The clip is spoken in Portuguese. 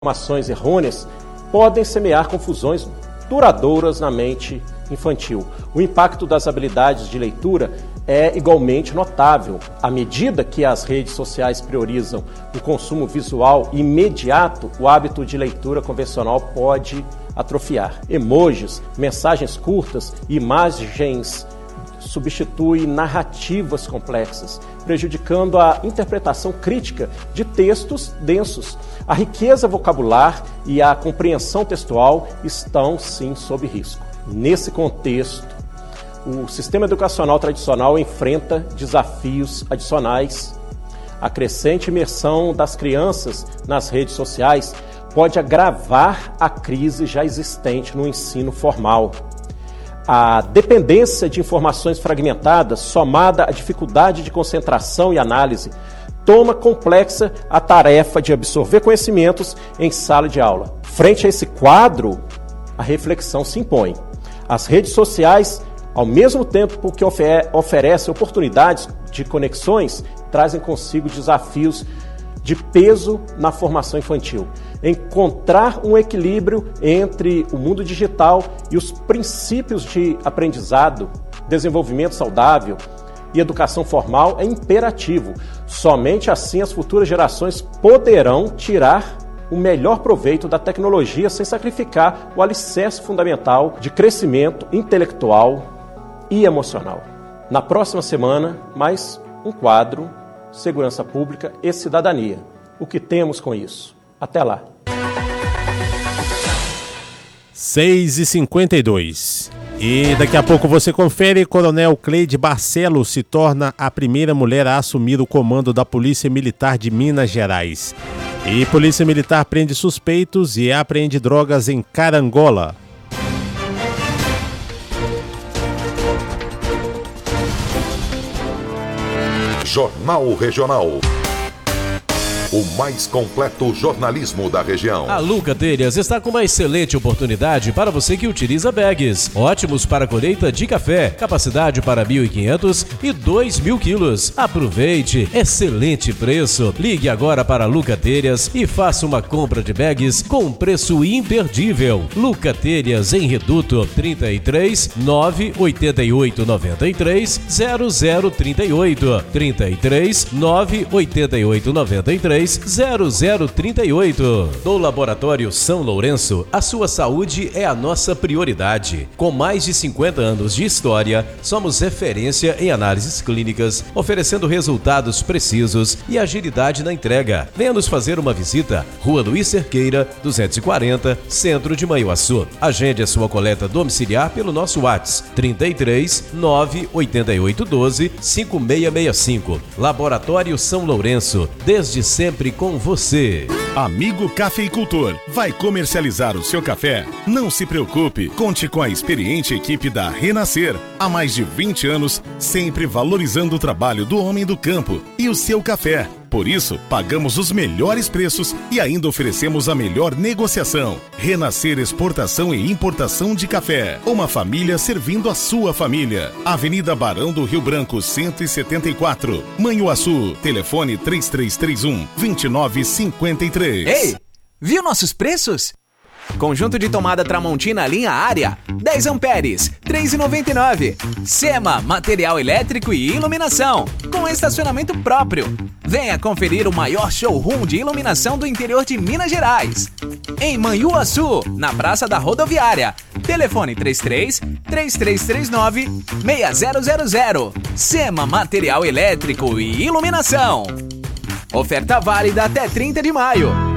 informações errôneas podem semear confusões duradouras na mente infantil. O impacto das habilidades de leitura é igualmente notável. À medida que as redes sociais priorizam o consumo visual imediato, o hábito de leitura convencional pode atrofiar. Emojis, mensagens curtas e imagens substituem narrativas complexas, prejudicando a interpretação crítica de textos densos. A riqueza vocabular e a compreensão textual estão, sim, sob risco. Nesse contexto, o sistema educacional tradicional enfrenta desafios adicionais. A crescente imersão das crianças nas redes sociais pode agravar a crise já existente no ensino formal. A dependência de informações fragmentadas, somada à dificuldade de concentração e análise, torna complexa a tarefa de absorver conhecimentos em sala de aula. Frente a esse quadro, a reflexão se impõe. As redes sociais, ao mesmo tempo que oferecem oportunidades de conexões, trazem consigo desafios de peso na formação infantil. Encontrar um equilíbrio entre o mundo digital e os princípios de aprendizado, desenvolvimento saudável e educação formal é imperativo. Somente assim as futuras gerações poderão tirar o melhor proveito da tecnologia sem sacrificar o alicerce fundamental de crescimento intelectual e emocional. Na próxima semana, mais um quadro, Segurança Pública e Cidadania. O que temos com isso? Até lá. 6h52. E daqui a pouco você confere, Coronel Cleide Barcelos se torna a primeira mulher a assumir o comando da Polícia Militar de Minas Gerais. E Polícia Militar prende suspeitos e apreende drogas em Carangola. Jornal Regional. O mais completo jornalismo da região. A Luca Telhas está com uma excelente oportunidade para você que utiliza bags. Ótimos para colheita de café. Capacidade para 1.500 e 2.000 quilos. Aproveite. Excelente preço. Ligue agora para Luca Telhas e faça uma compra de bags com preço imperdível. Luca Telhas em Reduto 33 988 93 0038. 33 988 93 0038. No Laboratório São Lourenço, a sua saúde é a nossa prioridade. Com mais de 50 anos de história, somos referência em análises clínicas, oferecendo resultados precisos e agilidade na entrega. Venha nos fazer uma visita. Rua Luiz Cerqueira, 240, Centro de Manhuaçu. Agende a sua coleta domiciliar pelo nosso WhatsApp 33 988 12 5665. Laboratório São Lourenço, desde sempre com você. Amigo cafeicultor, vai comercializar o seu café? Não se preocupe, conte com a experiente equipe da Renascer. Há mais de 20 anos, sempre valorizando o trabalho do homem do campo e o seu café. Por isso, pagamos os melhores preços e ainda oferecemos a melhor negociação. Renascer Exportação e Importação de Café. Uma família servindo a sua família. Avenida Barão do Rio Branco, 174. Manhuaçu. Telefone 3331-2953. Ei, viu nossos preços? Conjunto de tomada Tramontina linha Área, 10 amperes, R$ 3,99. Sema, material elétrico e iluminação, com estacionamento próprio. Venha conferir o maior showroom de iluminação do interior de Minas Gerais. Em Manhuaçu, na Praça da Rodoviária. Telefone 33-3339-6000. Sema, material elétrico e iluminação. Oferta válida até 30 de maio.